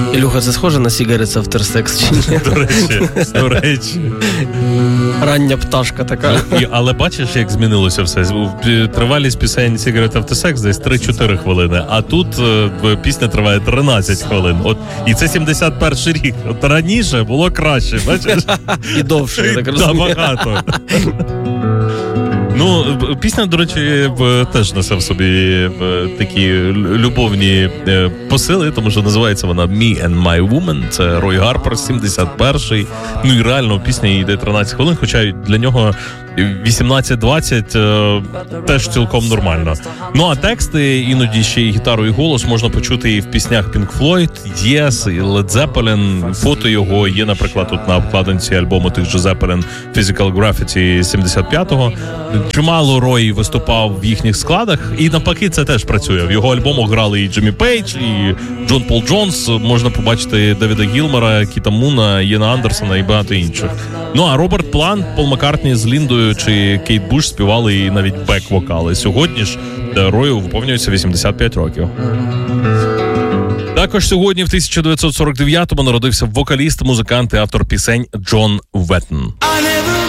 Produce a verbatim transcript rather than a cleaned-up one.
Ілюха, це схоже на Cigarettes After Sex чи ні? До речі, до речі. Рання пташка така. І, але бачиш, як змінилося все. Тривалість пісень Cigarettes After Sex десь три-чотири хвилини, а тут е, пісня триває тринадцять хвилин. От, і це сімдесят перший рік. От раніше було краще, бачиш? І довше, я так розумію. Набагато. Ну, пісня, до речі, теж несе в собі такі любовні посили, тому що називається вона «Me and My Woman». Це Рой Гарпер, сімдесят перший. Ну і реально пісня йде тринадцять хвилин, хоча для нього вісімнадцять-двадцять теж цілком нормально. Ну, а тексти, іноді ще й гітару, і голос можна почути і в піснях Pink Floyd, Yes, і Led Zeppelin. Фото його є, наприклад, тут на обкладинці альбому тих же Zeppelin Physical Graffiti сімдесят п'ятого. Чимало Рой виступав в їхніх складах, і навпаки це теж працює. В його альбомах грали і Джиммі Пейдж, і Джон Пол Джонс, можна побачити Девіда Гілмора, Кіта Муна, Єна Андерсона і багато інших. Ну, а Роберт Плант, Пол Маккартні з Ліндою чи Кейт Буш співали і навіть бек-вокали. Сьогодні ж Рою виповнюється вісімдесят п'ять років. Також сьогодні в тисяча дев'ятсот сорок дев'ятому народився вокаліст, музикант і автор пісень Джон Веттон.